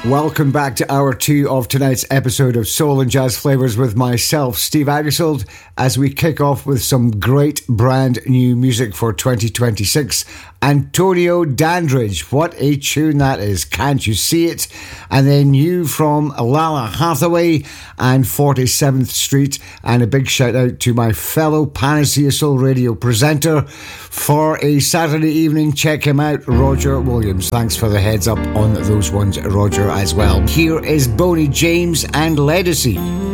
Welcome back to hour 2 of tonight's episode of Soul and Jazz Flavors with myself, Steve Agersold, as we kick off with some great brand new music for 2026. Antonio Dandridge, what a tune that is, Can't You See It? And then new from Lala Hathaway and 47th Street, and a big shout out to my fellow Panacea Soul Radio presenter for a Saturday evening. Check him out, Roger Williams. Thanks for the heads up on those ones, Roger, as well. Here is Boney James and Ledisi.